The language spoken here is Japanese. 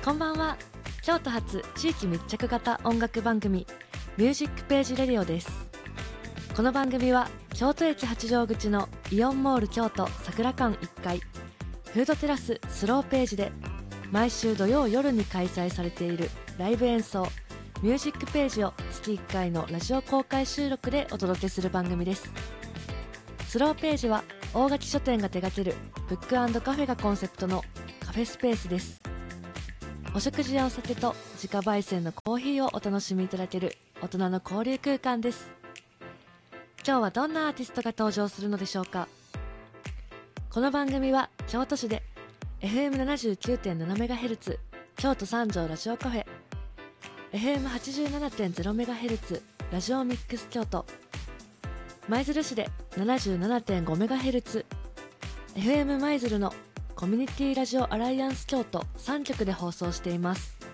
こんばんは。京都発地域密着型音楽番組ミュージックページレディオです。この番組は京都駅八丈口のイオンモール京都桜館1階フードテラススローページで毎週土曜夜に開催されているライブ演奏ミュージックページを月1回のラジオ公開収録でお届けする番組です。スローページは大垣書店が手掛けるブック&カフェがコンセプトのカフェスペースです。お食事やお酒と自家焙煎のコーヒーをお楽しみいただける大人の交流空間です。今日はどんなアーティストが登場するのでしょうか。この番組は京都市で FM79.7MHz 京都三条ラジオカフェ FM87.0MHz ラジオミックス京都舞鶴市で 77.5MHz FM 舞鶴のコミュニティラジオアライアンス京都3局で放送しています。